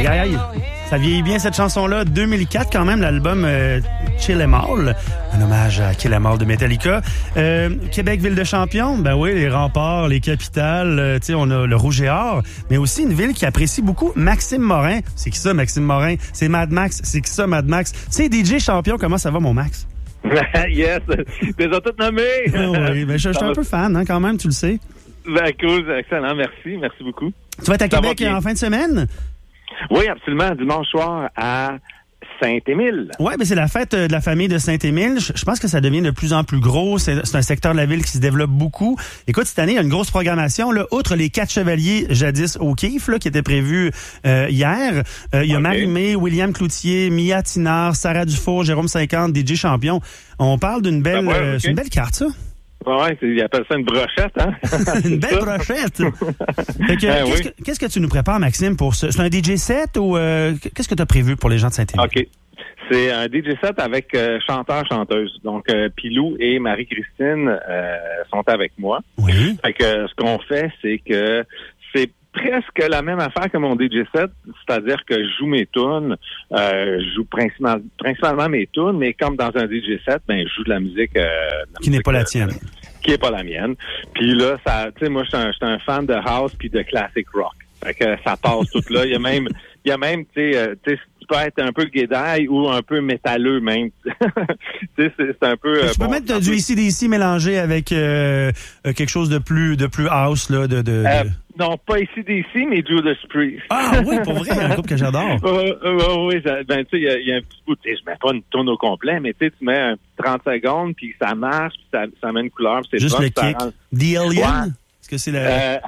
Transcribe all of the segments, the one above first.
Aïe, aïe, aïe. Ça vieillit bien, cette chanson-là. 2004, quand même, l'album Kill 'Em All. Un hommage à Kill 'Em All de Metallica. Québec, ville de champion. Ben oui, les remparts, les capitales. Tu sais, on a le Rouge et Or. Mais aussi une ville qui apprécie beaucoup Maxime Morin. C'est qui ça, Maxime Morin? C'est Mad Max. C'est qui ça, Mad Max? C'est DJ champion. Comment ça va, mon Max? Yes! T'es toutes nommés! Oui, ben, je suis un peu fan, hein, quand même, tu le sais. Ben, cool, excellent. Merci beaucoup. Tu vas être à Québec en fin de semaine? Oui, absolument. Dimanche soir à Saint-Émile. Oui, mais c'est la fête de la famille de Saint-Émile. Je pense que ça devient de plus en plus gros. C'est un secteur de la ville qui se développe beaucoup. Écoute, cette année, il y a une grosse programmation. Là, outre les 4 chevaliers jadis au Kiff, là, qui étaient prévus hier, il y a Marie-Mé, William Cloutier, Mia Tinard, Sarah Dufour, Jérôme 50, DJ Champion. On parle d'une belle, c'est une belle carte, ça. Ouais, ils appellent ça une brochette, hein? Une belle brochette! Fait que, qu'est-ce que tu nous prépares, Maxime, pour ce? C'est un DJ set ou qu'est-ce que tu as prévu pour les gens de Saint-Émile? OK. C'est un DJ set avec chanteur-chanteuse. Donc, Pilou et Marie-Christine sont avec moi. Oui. Fait que ce qu'on fait, c'est que c'est presque la même affaire que mon DJ set, c'est-à-dire que je joue mes tunes, je joue principalement mes tunes, mais comme dans un DJ set, ben je joue de la musique qui n'est pas la tienne. Qui est pas la mienne. Puis là, ça, tu sais, moi, je suis un fan de house puis de classic rock. Fait que ça passe tout là. Il y a même, tu sais, tu peux être un peu guédaille ou un peu métalleux même. Tu sais, c'est un peu. Tu peux mettre du AC/DC mélangé avec quelque chose de plus house là, Non, pas AC/DC, mais Judas Priest. Ah oui, pour vrai, un groupe que j'adore. Oui, ben tu sais, il y a un petit bout. Je mets pas une tourne au complet, mais tu sais, tu mets un 30 secondes, puis ça marche, puis ça met une couleur, puis c'est juste bon, le kick. The Alien? Ouais. Est-ce que c'est la...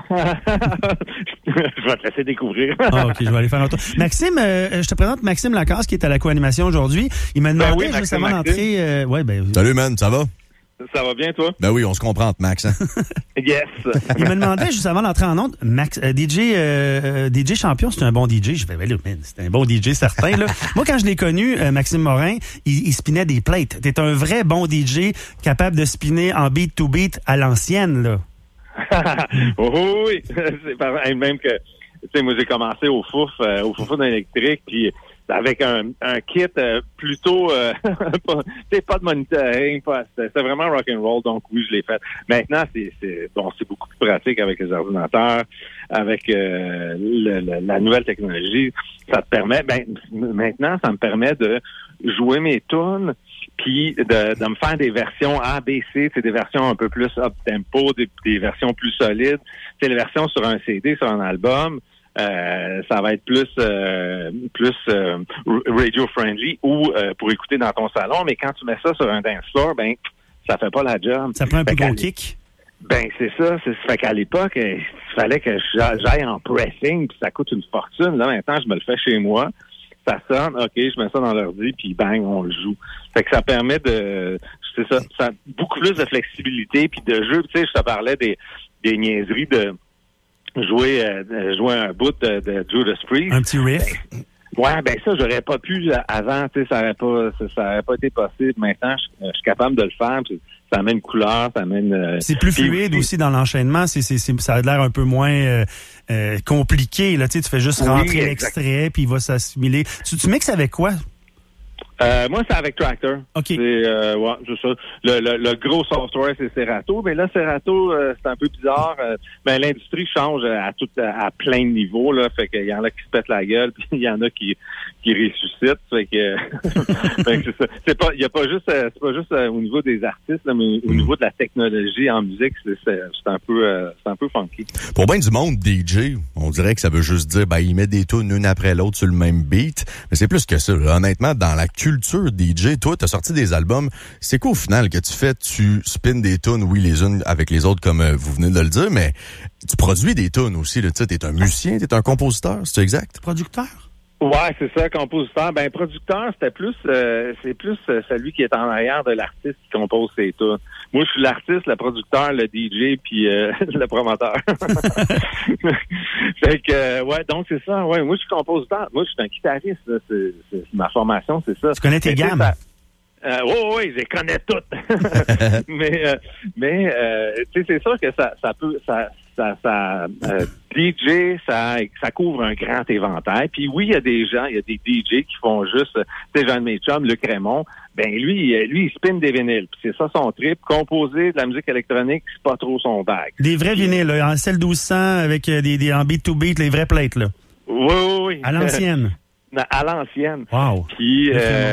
Je vais te laisser découvrir. Ah, OK, je vais aller faire un tour. Maxime, je te présente Maxime Lacasse qui est à la co-animation aujourd'hui. Il m'a demandé juste avant d'entrer... Salut, man, ça va? Ça va bien, toi? Ben oui, on se comprend entre Max. Hein? Yes! Il me demandait juste avant d'entrer en onde, Max, DJ Champion, c'est un bon DJ. Je fais, ben là, c'est un bon DJ certain. Là. Moi, quand je l'ai connu, Maxime Morin, il spinait des plates. T'es un vrai bon DJ capable de spinner en beat to beat à l'ancienne, là. Oui, c'est pareil, même que, tu sais, moi j'ai commencé au fouf électrique, puis avec un kit plutôt, pas de monitoring, c'était vraiment rock and roll, donc oui, je l'ai fait. Maintenant, c'est beaucoup plus pratique avec les ordinateurs, avec la nouvelle technologie. Ça te permet, maintenant, ça me permet de jouer mes tunes, puis de me faire des versions A, B, C, c'est des versions un peu plus up-tempo, des versions plus solides. C'est les versions sur un CD, sur un album, ça va être plus radio-friendly ou pour écouter dans ton salon, mais quand tu mets ça sur un dance floor, ben ça fait pas la job. Ça prend un peu gros kick. Ben c'est ça. Fait qu'à l'époque, il fallait que j'aille en pressing, puis ça coûte une fortune. Là, maintenant, je me le fais chez moi. Ça sonne, OK, je mets ça dans l'ordi, puis bang, on le joue. Fait que ça permet c'est ça a beaucoup plus de flexibilité, puis de jeu. Tu sais, je te parlais des niaiseries de jouer un bout de Judas Priest. Un petit riff. Ben ça, j'aurais pas pu avant, tu sais, ça aurait pas été possible. Maintenant, je suis capable de le faire, puis ça amène une couleur, ça amène... c'est plus fluide aussi dans l'enchaînement, ça a l'air un peu moins compliqué, là, tu sais, tu fais juste rentrer l'extrait, puis il va s'assimiler. Tu mixes avec quoi? Moi, c'est avec Tractor. OK. C'est ça. Le gros software, c'est Serato. Mais là, Serato, c'est un peu bizarre. L'industrie change à plein de niveaux, là. Fait qu'il y en a qui se pètent la gueule, puis il y en a qui ressuscitent. Fait que, c'est ça. C'est pas juste au niveau des artistes, là, mais au niveau de la technologie en musique, c'est un peu funky. Pour bien du monde, DJ, on dirait que ça veut juste dire, il met des tunes une après l'autre sur le même beat. Mais c'est plus que ça. Là. Honnêtement, dans la culture DJ, toi, t'as sorti des albums. C'est quoi au final que tu fais? Tu spins des tunes, oui, les unes avec les autres, comme vous venez de le dire, mais tu produis des tunes aussi. Tu sais, t'es un musicien, t'es un compositeur, c'est exact? Producteur? Ouais, c'est ça, compositeur. Producteur, c'est plus celui qui est en arrière de l'artiste qui compose ses tunes. Moi, je suis l'artiste, le producteur, le DJ, puis le promoteur. Fait que, donc c'est ça. Ouais, moi, je suis compositeur. Moi, je suis un guitariste. Là. C'est ma formation, c'est ça. Tu connais tes gammes? Oui, je les connais toutes. mais tu sais, c'est sûr que ça DJ, ça couvre un grand éventail. Puis oui, il y a des DJ qui font juste, tu sais, Jean de mes chums, Luc Raymond, ben lui, il spin des vinyles. Puis c'est ça son trip. Composer de la musique électronique, c'est pas trop son bag. Des vrais vinyles, là, en celle 1200 avec des en beat to beat, les vraies plates, là. Oui. À l'ancienne. À l'ancienne. Wow. Puis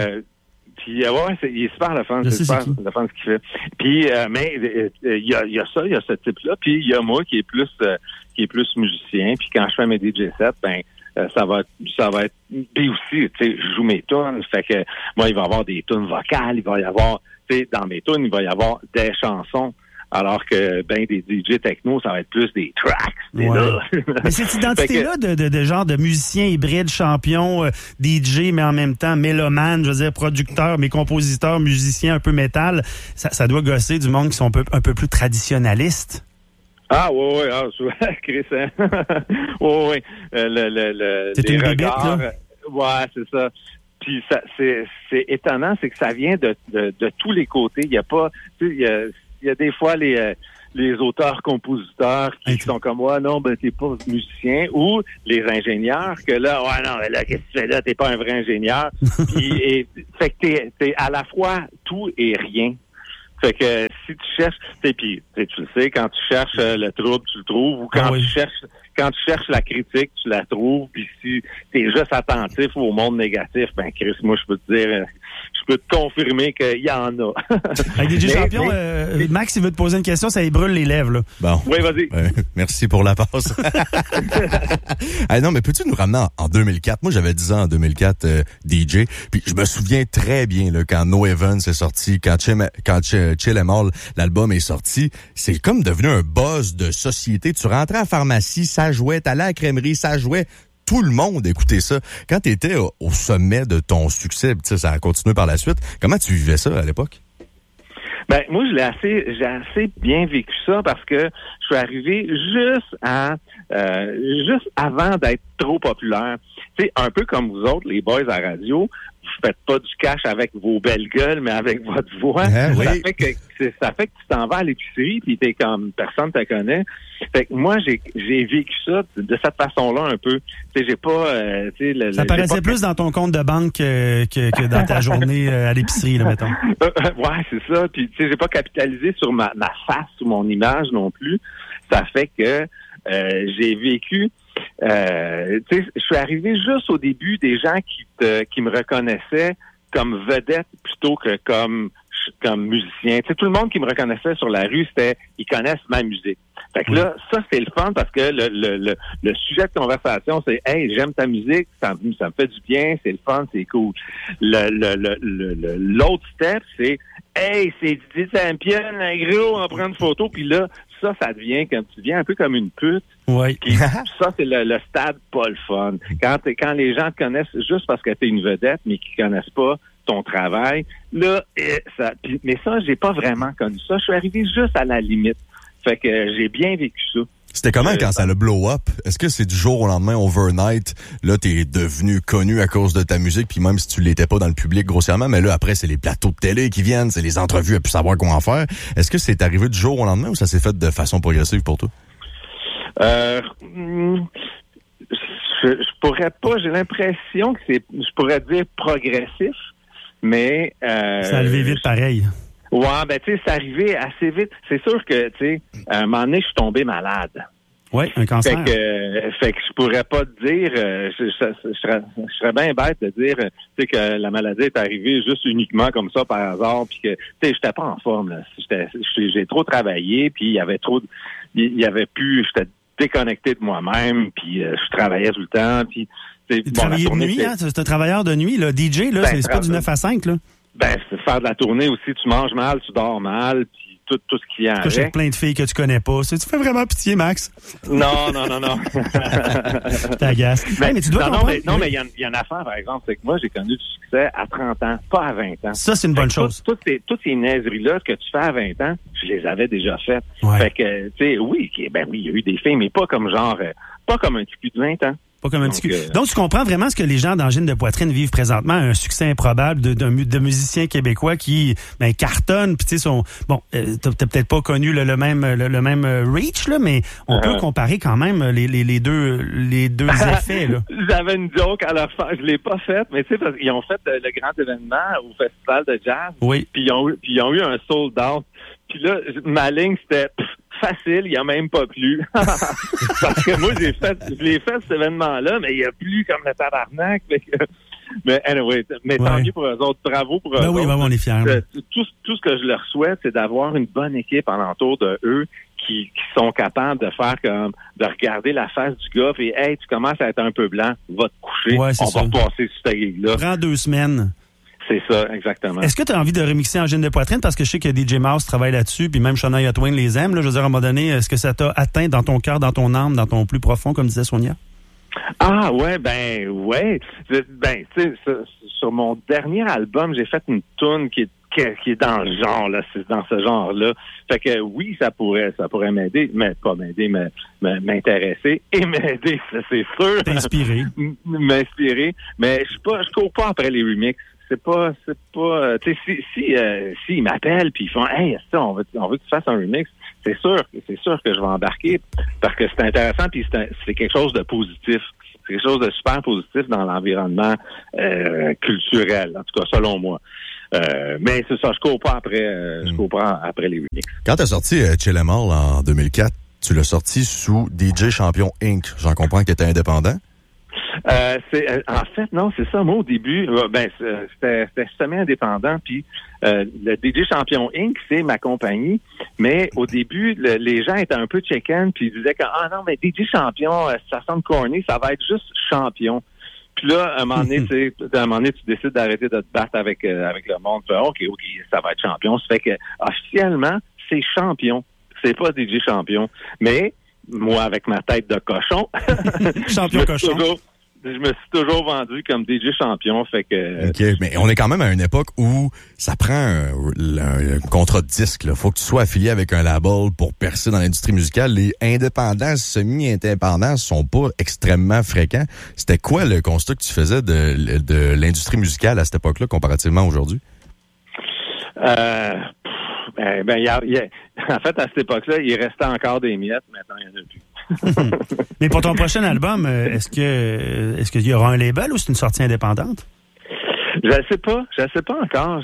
il est super le fun, c'est super le fun ce qu'il fait. Puis mais il y a ce type-là, puis il y a moi qui est plus musicien, puis quand je fais mes DJ sets, ben ça va être puis aussi, tu sais, je joue mes tunes, fait que moi il va y avoir des tunes vocales, il va y avoir, tu sais, dans mes tunes, il va y avoir des chansons. Alors que, des DJ techno, ça va être plus des tracks. Mais cette identité-là de genre de musicien hybride, champion, DJ, mais en même temps mélomane, je veux dire, producteur, mais compositeur, musicien un peu métal, ça doit gosser du monde qui sont un peu plus traditionnalistes. Ah, oui, Chris, hein? Oui. C'est une bébête, là? Ouais, c'est ça. Puis ça, c'est étonnant, c'est que ça vient de tous les côtés. Il y a pas, tu sais, il y a des fois les auteurs-compositeurs qui sont comme t'es pas musicien, ou les ingénieurs que là, qu'est-ce que tu fais là, t'es pas un vrai ingénieur. Fait que t'es à la fois tout et rien. Fait que si tu cherches, tu le sais, quand tu cherches le trouble, tu le trouves, ou quand tu cherches la critique, tu la trouves, puis si t'es juste attentif au monde négatif, ben Chris, moi je peux te dire, je peux te confirmer qu'il y en a. Avec DJ Champion, Max, il veut te poser une question, ça lui brûle les lèvres, là. Bon. Oui, vas-y. Merci pour la passe. Non, mais peux-tu nous ramener en 2004? Moi, j'avais 10 ans en 2004, DJ, puis je me souviens très bien, là, quand No Evans est sorti, quand Chill Em All, l'album est sorti, c'est comme devenu un buzz de société. Tu rentrais à la pharmacie, ça jouait, t'allais à la crèmerie, ça jouait. Tout le monde écoutait ça. Quand tu étais au sommet de ton succès, ça a continué par la suite, comment tu vivais ça à l'époque? Ben moi, j'ai assez bien vécu ça parce que je suis arrivé juste avant d'être trop populaire. Tu sais, un peu comme vous autres, les boys à radio, vous faites pas du cash avec vos belles gueules, mais avec votre voix. Oui. Ça fait que tu t'en vas à l'épicerie, puis t'es comme personne te connaît. Fait que moi, j'ai vécu ça de cette façon-là un peu. Tu sais, j'ai pas. Ça paraissait plus dans ton compte de banque que dans ta journée à l'épicerie, là, mettons. Ouais, c'est ça. Puis tu sais, j'ai pas capitalisé sur ma face ou mon image non plus. Ça fait que j'ai vécu. Tu sais, je suis arrivé juste au début des gens qui me reconnaissaient comme vedette plutôt que comme musicien. Tu sais, tout le monde qui me reconnaissait sur la rue, ils connaissent ma musique. Fait que là, ça, c'est le fun parce que le sujet de conversation, c'est « Hey, j'aime ta musique, ça me fait du bien, c'est le fun, c'est cool. » L'autre step, c'est « Hey, c'est Didier Saint-Pierre, gros, on prend une photo. » Puis là, ça devient comme tu deviens un peu comme une pute. Oui. Puis ça, c'est le stade pas le fun. Quand les gens te connaissent juste parce que t'es une vedette, mais qui connaissent pas ton travail, là, mais ça, j'ai pas vraiment connu ça. Je suis arrivé juste à la limite. Fait que j'ai bien vécu ça. C'était comment quand ça le blow up? Est-ce que c'est du jour au lendemain, overnight, là, t'es devenu connu à cause de ta musique, puis même si tu l'étais pas dans le public grossièrement, mais là, après, c'est les plateaux de télé qui viennent, c'est les entrevues à plus savoir quoi en faire. Est-ce que c'est arrivé du jour au lendemain ou ça s'est fait de façon progressive pour toi? Je pourrais pas, j'ai l'impression que je pourrais dire progressif, mais... ça a levé vite pareil. Ouais, ben tu sais, c'est arrivé assez vite. C'est sûr que, tu sais, à un moment donné, je suis tombé malade. Oui, un cancer. Fait que je pourrais pas te dire, je serais bien bête de dire, tu sais, que la maladie est arrivée juste uniquement comme ça par hasard, puis que, tu sais, j'étais pas en forme là. J'ai trop travaillé, puis j'étais déconnecté de moi-même, puis je travaillais tout le temps, puis. Tu travaillais de nuit, hein? C'est un travailleur de nuit, là. DJ, là, c'est pas du 9 à 5, là. Ben, c'est faire de la tournée aussi. Tu manges mal, tu dors mal, puis tout ce qui y a avec. Tu plein de filles que tu connais pas. Tu fais vraiment pitié, Max? Non. T'agaces. Mais tu dois mais il y a une affaire, par exemple, c'est que moi, j'ai connu du succès à 30 ans, pas à 20 ans. Ça, c'est une bonne chose. Toutes ces niaiseries-là que tu fais à 20 ans, je les avais déjà faites. Ouais. Fait que, tu sais, oui, il y a eu des filles, mais pas comme un petit cul de 20 ans. Pas comme un petit cul. Donc, tu comprends vraiment ce que les gens d'angine de poitrine vivent présentement, un succès improbable de musiciens québécois qui cartonnent, puis tu sais, sont... Bon, t'as peut-être pas connu le même reach, là, mais on peut comparer quand même les deux effets, là. J'avais une joke à leur faire, je l'ai pas faite, mais tu sais, parce qu'ils ont fait le grand événement au festival de jazz, oui. Puis ils ont eu un sold out. Puis là, ma ligne, c'était... facile, il n'y a même pas plu. Parce que moi, je l'ai fait cet événement-là, mais il n'y a plus comme le tabarnak. Mais anyway, tant mieux pour eux autres. Bravo pour eux autres. Oui, on est fiers. Tout ce que je leur souhaite, c'est d'avoir une bonne équipe alentour de eux qui sont capables de faire comme, de regarder la face du gars et hey, tu commences à être un peu blanc, va te coucher. Ouais, on va passer sur cette gig-là. Prends 2 semaines. C'est ça, exactement. Est-ce que tu as envie de remixer Angine de poitrine? Parce que je sais que DJ Mouse travaille là-dessus, puis même Shania Twain les aime. Là, je veux dire, à un moment donné, est-ce que ça t'a atteint dans ton cœur, dans ton âme, dans ton plus profond, comme disait Sonia? Ah ouais. Tu sais, sur mon dernier album, j'ai fait une tune qui est dans le genre, là, c'est dans ce genre-là. Fait que oui, ça pourrait m'aider, mais pas m'aider, mais m'intéresser et m'aider, ça c'est sûr. T'inspirer. M'inspirer. Mais je cours pas après les remixes. C'est pas, tu sais, si ils m'appellent puis ils font, hey, ça, on veut que tu fasses un remix, c'est sûr que je vais embarquer parce que c'est intéressant puis c'est quelque chose de positif. C'est quelque chose de super positif dans l'environnement culturel, en tout cas, selon moi. Mais c'est ça, je cours pas après les remix. Quand t'as sorti Chill 'Em All en 2004, tu l'as sorti sous DJ Champion Inc. J'en comprends que t'es indépendant. En fait, non, c'est ça. Moi, au début, c'était semi-indépendant, puis le DJ Champion Inc., c'est ma compagnie, mais au début, les gens étaient un peu check-in, puis ils disaient que, ah non, mais DJ Champion, ça sonne corny, ça va être juste champion. Puis là, à un moment donné, tu décides d'arrêter de te battre avec le monde. Tu fais, OK, ça va être champion. Ça fait que, officiellement, c'est champion. C'est pas DJ Champion. Mais, moi, avec ma tête de cochon, champion cochon. Je me suis toujours vendu comme DJ Champion, fait que... OK, mais on est quand même à une époque où ça prend un contrat de disque, là. Faut que tu sois affilié avec un label pour percer dans l'industrie musicale. Les indépendants, semi-indépendants sont pas extrêmement fréquents. C'était quoi le constat que tu faisais de l'industrie musicale à cette époque-là, comparativement à aujourd'hui? En fait, à cette époque-là, il restait encore des miettes. Maintenant, il n'y en a plus. Mais pour ton prochain album, est-ce qu'il y aura un label ou c'est une sortie indépendante? Je sais pas encore.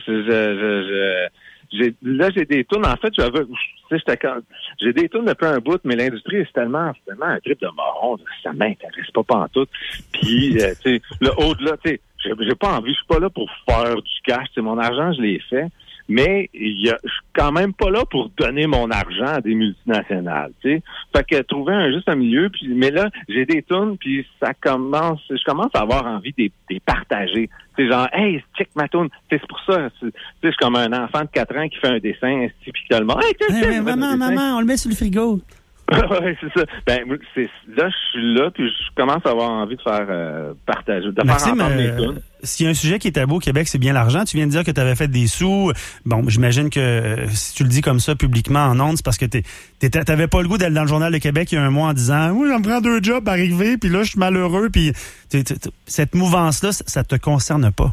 J'ai des tunes. En fait, j'ai des tunes depuis un bout, mais l'industrie c'est tellement un trip de moron. Ça m'intéresse pas pantoute. Puis, tu sais, au-delà, tu sais, j'ai pas envie. Je suis pas là pour faire du cash. C'est mon argent, je l'ai fait. Mais je suis quand même pas là pour donner mon argent à des multinationales, tu sais. Fait que trouver juste un milieu, mais là, j'ai des tunes, puis je commence à avoir envie de les partager. C'est genre, hey, check ma tune. C'est pour ça, tu sais, je suis comme un enfant de 4 ans qui fait un dessin, typiquement. Hey, maman, on le met sur le frigo. Oui, c'est ça. Là, je suis là, puis je commence à avoir envie de faire partager, de Maxime, faire entendre mes tunes. S'il y a un sujet qui est tabou au Québec, c'est bien l'argent. Tu viens de dire que tu avais fait des sous. Bon, j'imagine que si tu le dis comme ça publiquement en ondes, c'est parce que t'avais pas le goût d'aller dans le Journal de Québec il y a un mois en disant « Oui, j'en prends 2 jobs à arriver, puis là, je suis malheureux. » Puis cette mouvance-là, ça te concerne pas?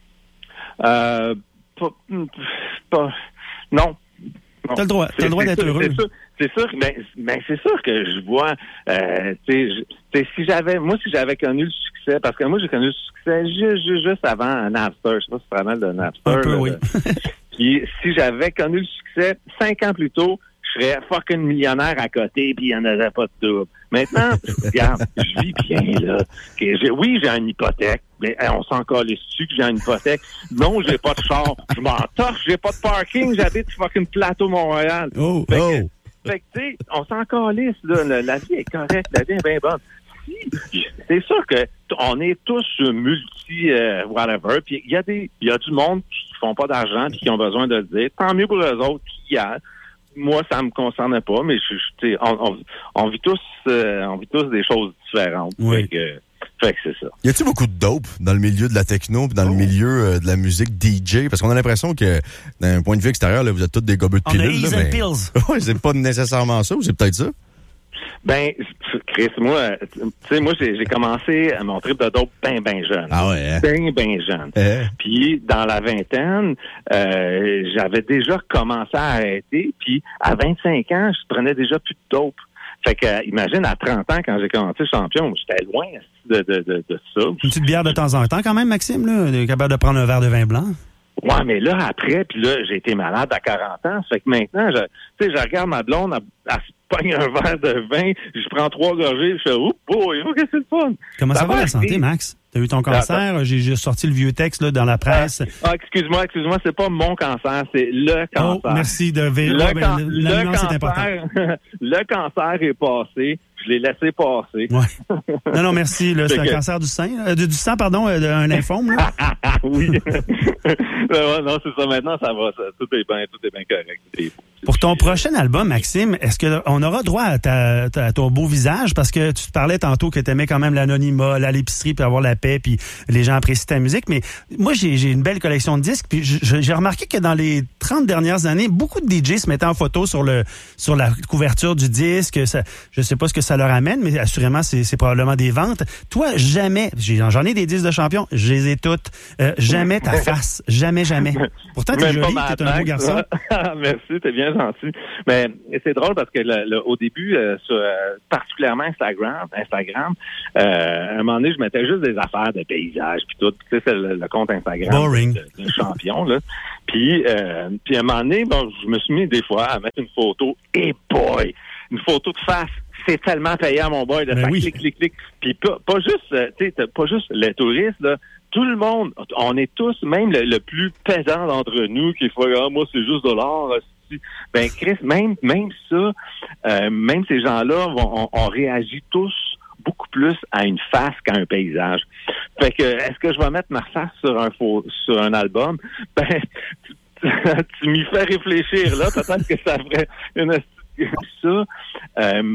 Non. T'as le droit d'être heureux. C'est sûr, mais c'est sûr que je vois, si j'avais connu le succès, parce que moi j'ai connu le succès juste avant Napster, je sais pas si tu te rappelles de Napster. Un peu, oui. Puis si j'avais connu le succès 5 ans plus tôt, je serais fucking millionnaire à côté, puis il n'y en aurait pas de double. Maintenant, regarde, je vis bien, là. Oui, j'ai une hypothèque, mais on s'en calisse-tu que j'ai une hypothèque? Non, j'ai pas de char. Je m'en torche, j'ai pas de parking, j'habite fucking Plateau Montréal. Fait que, tu sais, on s'en calisse, là. La vie est correcte, la vie est bien bonne. C'est sûr que on est tous whatever, puis il y a du monde qui font pas d'argent puis qui ont besoin de le dire. Tant mieux pour eux autres qui y a. Moi, ça me concerne pas, mais on vit tous des choses différentes. Oui. Fait que c'est ça. Y a-t-il beaucoup de dope dans le milieu de la techno, dans le milieu de la musique DJ? Parce qu'on a l'impression que, d'un point de vue extérieur, là, vous êtes tous des gobeux de pilules. On a Ease and Pills. Oui, c'est pas nécessairement ça, ou c'est peut-être ça? Ben, Chris, moi, tu sais, moi, j'ai commencé à mon trip de dope ben jeune. Ah ouais, hein? Ben jeune. Puis, dans la vingtaine, j'avais déjà commencé à arrêter. Puis, à 25 ans, je prenais déjà plus de dope. Fait que, imagine, à 30 ans, quand j'ai commencé champion, j'étais loin de ça. Une petite bière de temps en temps, quand même, Maxime, là, capable de prendre un verre de vin blanc. Ouais, mais là, après, puis là, j'ai été malade à 40 ans. Fait que maintenant, je regarde ma blonde, elle se pogne un verre de vin, je prends 3 gorgées, je fais « Oh boy, oh, que c'est le fun! » Comment ça va la santé, Max? T'as eu ton cancer? J'ai sorti le vieux texte là, dans la presse. Excuse-moi, c'est pas mon cancer, c'est le cancer. Oh, merci de vérifier. La nuance est importante. Le cancer est passé. Je l'ai laissé passer. Ouais. Non, merci. Là, c'est un cancer du sein. Du sang, pardon, un lymphome. Là. Oui. Non, c'est ça. Maintenant, ça va. Tout est bien correct. Pour ton prochain album, Maxime, est-ce qu'on aura droit à ton beau visage? Parce que tu te parlais tantôt que tu aimais quand même l'anonymat, aller à l'épicerie, puis avoir la paix, puis les gens apprécient ta musique. Mais moi, j'ai une belle collection de disques, puis j'ai remarqué que dans les 30 dernières années, beaucoup de DJ se mettaient en photo sur la couverture du disque. Ça, je sais pas ce que ça leur amène, mais assurément, c'est probablement des ventes. Toi, jamais, j'en ai des disques de champion, je les ai toutes. Jamais ta face. Jamais. Pourtant, t'es joli, t'es un beau garçon. Merci, t'es bien gentil. Mais c'est drôle parce que au début, sur particulièrement Instagram, à un moment donné, je mettais juste des affaires de paysage puis tout. Tu sais, c'est le compte Instagram de champion, là. Puis à un moment donné, je me suis mis des fois à mettre une photo. Et boy! Une photo de face. C'est tellement payant, mon boy, de faire clic. Puis pas juste les touristes, là. Tout le monde, on est tous, même le plus pesant d'entre nous, qui fait moi, c'est juste de l'art. Ben, Chris, même ça, même ces gens-là, on réagit tous beaucoup plus à une face qu'à un paysage. Fait que, est-ce que je vais mettre ma face sur un album? Ben, tu m'y fais réfléchir, là. Peut-être que ça ferait une ça.